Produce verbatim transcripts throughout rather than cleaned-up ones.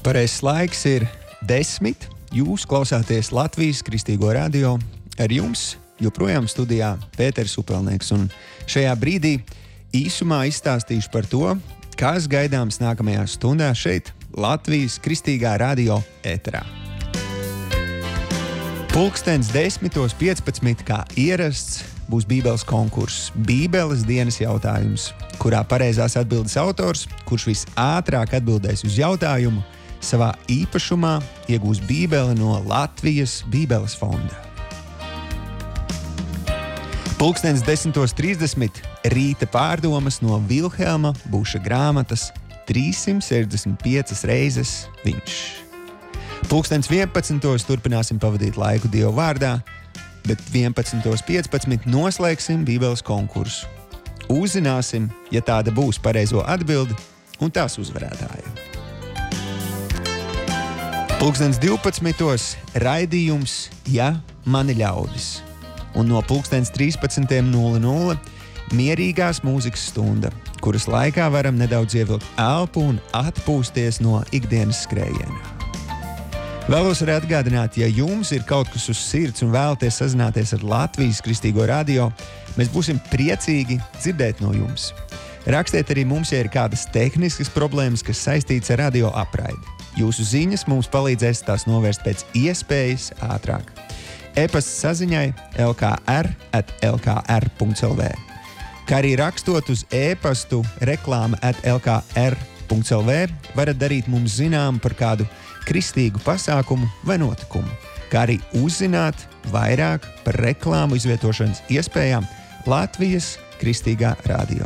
Pareizs laiks ir desmit. Jūs klausāties Latvijas Kristīgo radio. Ar jums joprojām studijā Pēters Upelnieks. Un šajā brīdī īsumā izstāstīšu par to, kas gaidāms nākamajā stundā šeit Latvijas Kristīgā radio ēterā. Pulkstens desmitos piecpadsmit kā ierasts būs Bībeles konkurss, Bībeles dienas jautājums, kurā pareizās atbildes autors, kurš visātrāk atbildēs uz jautājumu, savā īpašumā iegūs Bībeli no Latvijas Bībeles fonda. Pulkstens desmitos trīsdesmit rīta pārdomas no Vilhelma Buša grāmatas trīssimt sešdesmit piecas reizes viņš. Pulkstens vienpadsmitos turpināsim pavadīt laiku Dievu vārdā, bet vienpadsmitos piecpadsmit noslēgsim Bībeles konkursu. Uzzināsim, ja tāda būs pareizo atbildi un tās uzvarētāju. Pulkstens divpadsmitos raidījums Ja mani ļaudis. Un no pulkstens trīspadsmit nulle nulle mierīgās mūzikas stunda, kuras laikā varam nedaudz ievilkt elpu un atpūsties no ikdienas skrējiena. Vēlos arī atgādināt, ja jums ir kaut kas uz sirds un vēlaties sazināties ar Latvijas Kristīgo radio, mēs būsim priecīgi dzirdēt no jums. Rakstiet arī mums, ja ir kādas tehniskas problēmas, kas saistītas ar radio apraidi. Jūsu ziņas mums palīdzēs tās novērst pēc iespējas ātrāk. E-pasta saziņai l k r at l k r punkts l v, kā arī rakstot uz e-pastu reklāma at l k r punkts l v, varat darīt mums zinām par kādu kristīgu pasākumu vai notikumu, kā arī uzzināt vairāk par reklāmu izvietošanas iespējām Latvijas Kristīgā radio.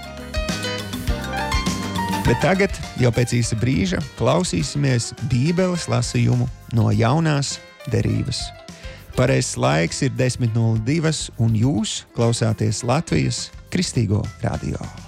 Bet tagad, jau pēc īsa brīža, klausīsimies Bībeles lasījumu no jaunās derības. Pareizs laiks ir desmit nulle divi un jūs klausāties Latvijas Kristīgo radio.